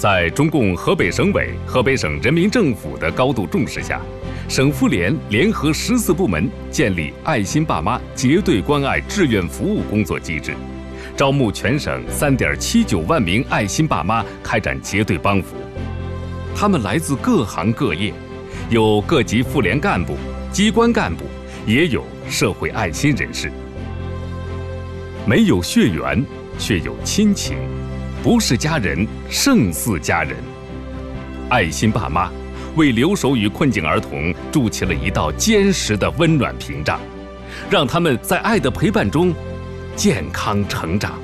在中共河北省委、河北省人民政府的高度重视下，省妇联联合14部门建立爱心爸妈结对关爱志愿服务工作机制，招募全省3.79万名爱心爸妈开展结对帮扶。他们来自各行各业，有各级妇联干部、机关干部，也有社会爱心人士。没有血缘，却有亲情，不是家人，胜似家人。爱心爸妈为留守与困境儿童筑起了一道坚实的温暖屏障，让他们在爱的陪伴中健康成长。